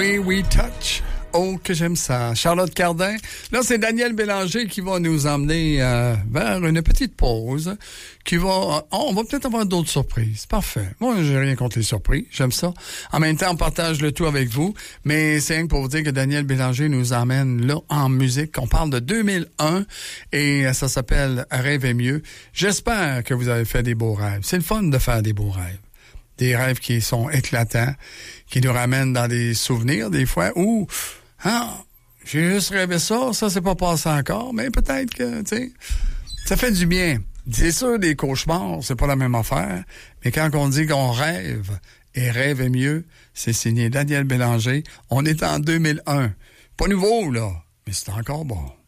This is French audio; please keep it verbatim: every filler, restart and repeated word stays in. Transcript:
We, we touch. Oh, que j'aime ça. Charlotte Cardin. Là, c'est Daniel Bélanger qui va nous emmener euh, vers une petite pause. Qui va, oh, on va peut-être avoir d'autres surprises. Parfait. Moi, j'ai rien contre les surprises. J'aime ça. En même temps, on partage le tout avec vous. Mais c'est rien que pour vous dire que Daniel Bélanger nous emmène là en musique. On parle de deux mille un et ça s'appelle Rêver mieux. J'espère que vous avez fait des beaux rêves. C'est le fun de faire des beaux rêves. Des rêves qui sont éclatants, qui nous ramènent dans des souvenirs des fois où, ah, j'ai juste rêvé ça, ça c'est pas passé encore, mais peut-être que, tu sais, ça fait du bien. C'est sûr, des cauchemars, c'est pas la même affaire, mais quand on dit qu'on rêve et rêve mieux, c'est signé Daniel Bélanger. On est en deux mille un. Pas nouveau, là, mais c'est encore bon.